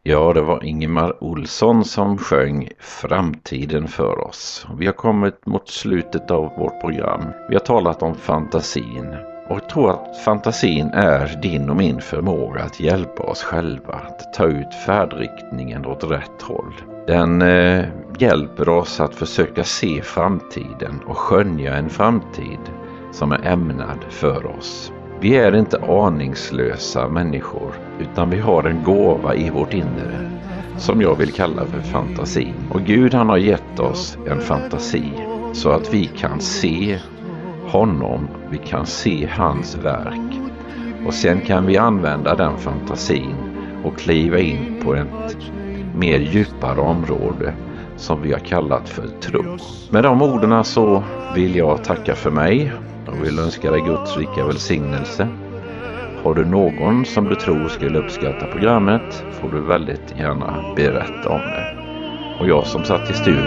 Ja, det var Ingemar Olsson som sjöng Framtiden för oss. Vi har kommit mot slutet av vårt program. Vi har talat om fantasin. Och jag tror att fantasin är din och min förmåga att hjälpa oss själva att ta ut färdriktningen åt rätt håll. Den hjälper oss att försöka se framtiden och skönja en framtid som är ämnad för oss. Vi är inte aningslösa människor, utan vi har en gåva i vårt inre som jag vill kalla för fantasi. Och Gud, han har gett oss en fantasi så att vi kan se honom, vi kan se hans verk. Och sen kan vi använda den fantasin och kliva in på ett mer djupare område som vi har kallat för tro. Med de orden så vill jag tacka för mig. Jag vill önska dig Guds rika välsignelse. Har du någon som du tror skulle uppskatta programmet får du väldigt gärna berätta om det. Och jag som satt i studion